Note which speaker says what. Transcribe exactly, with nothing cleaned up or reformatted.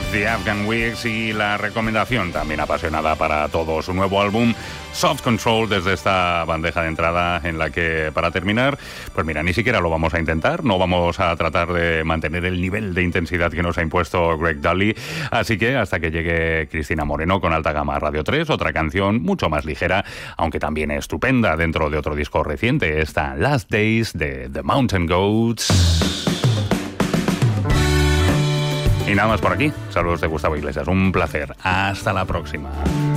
Speaker 1: Rock, The Afghan Wigs, y la recomendación también apasionada para todo su nuevo álbum Soft Control, desde esta bandeja de entrada en la que, para terminar, pues mira, ni siquiera lo vamos a intentar, no vamos a tratar de mantener el nivel de intensidad que nos ha impuesto Greg Dulli, así que hasta que llegue Cristina Moreno con Alta Gama Radio tres, otra canción mucho más ligera, aunque también estupenda dentro de otro disco reciente, esta Last Days de The Mountain Goats. Y nada más por aquí. Saludos de Gustavo Iglesias. Un placer. Hasta la próxima.